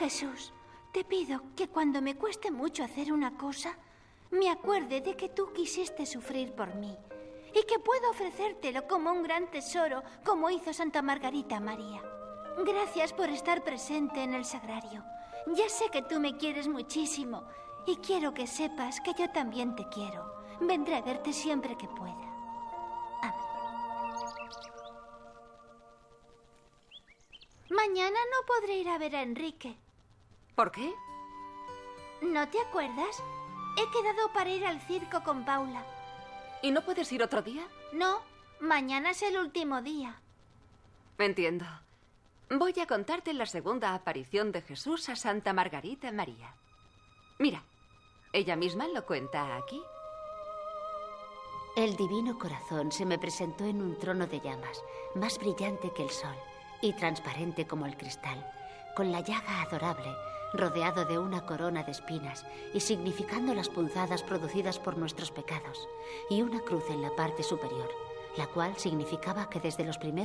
Jesús, te pido que cuando me cueste mucho hacer una cosa, me acuerde de que tú quisiste sufrir por mí y que puedo ofrecértelo como un gran tesoro, como hizo Santa Margarita María. Gracias por estar presente en el sagrario. Ya sé que tú me quieres muchísimo y quiero que sepas que yo también te quiero. Vendré a verte siempre que pueda. Mañana no podré ir a ver a Enrique. ¿Por qué? ¿No te acuerdas? He quedado para ir al circo con Paula. ¿Y no puedes ir otro día? No, mañana es el último día. Entiendo. Voy a contarte la segunda aparición de Jesús a Santa Margarita María. Mira, ella misma lo cuenta aquí. El divino corazón se me presentó en un trono de llamas, más brillante que el sol y transparente como el cristal, con la llaga adorable, rodeado de una corona de espinas y significando las punzadas producidas por nuestros pecados, y una cruz en la parte superior, la cual significaba que desde los primeros